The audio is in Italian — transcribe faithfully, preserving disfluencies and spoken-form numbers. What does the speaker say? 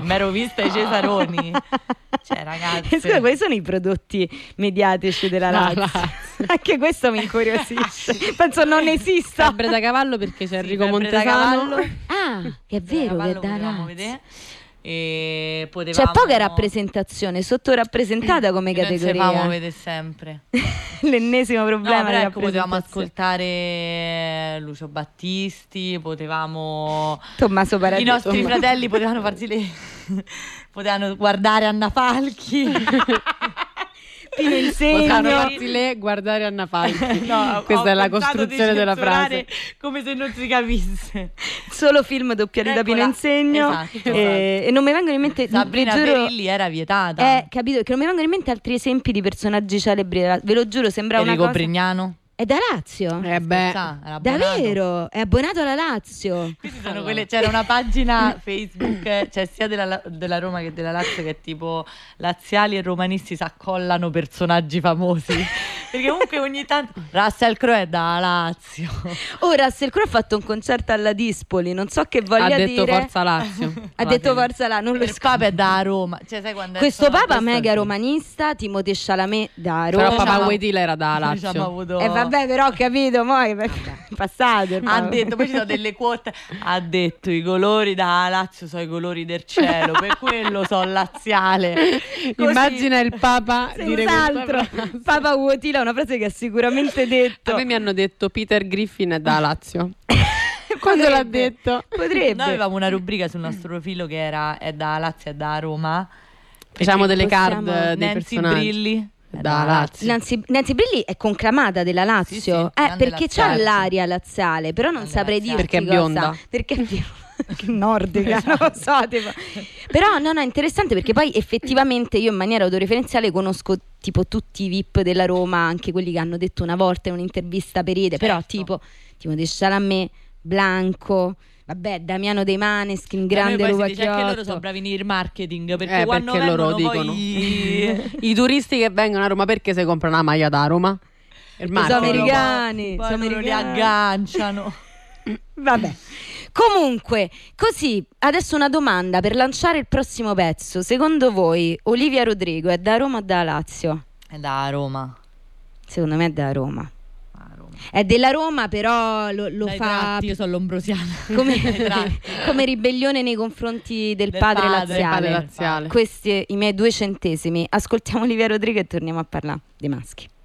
mi ero vista i Cesaroni. Cioè, ragazzi, scusa, quali sono i prodotti mediatici della La Lazio? Lazio. Anche questo mi incuriosisce. Penso non esista. Febbre da cavallo perché c'è Sì, Enrico Febbre da Montesano. cavallo. Ah, che è vero che è da potevamo Lazio. vedere. E potevamo... C'è poca rappresentazione, sottorappresentata come Che non si categoria. famo vedere sempre. L'ennesimo problema No, però di ecco, potevamo rappresentazione. ascoltare Lucio Battisti, potevamo Tommaso i Paradiso. nostri fratelli potevano farsi le potevano guardare Anna Falchi. Pino Potranno Insegno. farsi le guardare Anna Falchi. No, Questa ho è la pensato di costruzione della censurare frase. come se non si capisse. Solo film doppiati da Pino Eccola. Insegno. Esatto, e, e non mi vengono in mente Sabrina vi giuro, Perilli era vietata. eh, capito, che non mi vengono in mente altri esempi di personaggi celebri. Ve lo giuro, sembra una Enrico cosa. Brignano. È da Lazio. Eh beh, Sa, era abbonato. Davvero? È abbonato alla Lazio. Queste sono quelle, c'era una pagina Facebook, cioè sia della, della Roma che della Lazio, che è tipo laziali e romanisti si accollano personaggi famosi. Perché comunque ogni tanto Russell Crowe è da Lazio. Ora, Russell Crowe ha fatto un concerto alla Dispoli, non so che voglia ha detto dire. Forza Lazio. Ha detto Forza là, non lo Il so. Papa è da Roma. Cioè, sai quando Questo sono- Papa questo mega sì. romanista, Timothée Chalamet da Roma. Però Papa Diciamo- Wojtyla era da Diciamo, Lazio. ha avuto- E vabbè, però ho capito, poi passato. il Ha Papa. detto, poi ci sono delle quote. Ha detto i colori da Lazio sono i colori del cielo, per quello sono laziale. Così. Immagina il Papa dire questa Senz'altro. frase. Papa Wojtyla, una frase che ha sicuramente detto. A me mi hanno detto Peter Griffin è da Lazio. Quando l'ha Potrebbe. detto? Potrebbe. Noi avevamo una rubrica sul nostro profilo che era è da Lazio e da Roma. Facciamo Perché delle card possiamo- dei Nancy personaggi. Brilli È da Lazio. Nancy, Nancy Brilli è conclamata della Lazio, Sì, sì, eh, grande perché c'ha laziale. l'aria laziale, però non Grande saprei laziale. dirti Perché è cosa. bionda. Perché è bionda. Che nordica, non lo so, tipo. Però no, no, è interessante perché poi effettivamente io in maniera autoreferenziale conosco tipo tutti i V I P della Roma, anche quelli che hanno detto una volta in un'intervista per Ede, però Certo. tipo Timothée Chalamet, Blanco, vabbè, Damiano De Maneskin, Da noi grande poi Luca si dice che loro Chiotto. sono bravi nel marketing, perché Eh, quando perché loro vengono dicono. poi I turisti che vengono a Roma perché si comprano la maglia da Roma? Il Sono marketing. americani, poi sono loro li americani. agganciano. Vabbè. Comunque, così, adesso una domanda per lanciare il prossimo pezzo. Secondo voi Olivia Rodrigo è da Roma o da Lazio? È da Roma. Secondo me è da Roma. Da Roma. È della Roma, però lo, lo Dai fa tratti, io sono lombrosiana. come, Dai tratti. come ribellione nei confronti del, Del padre, padre, laziale. padre laziale. Questi i miei due centesimi. Ascoltiamo Olivia Rodrigo e torniamo a parlare dei maschi.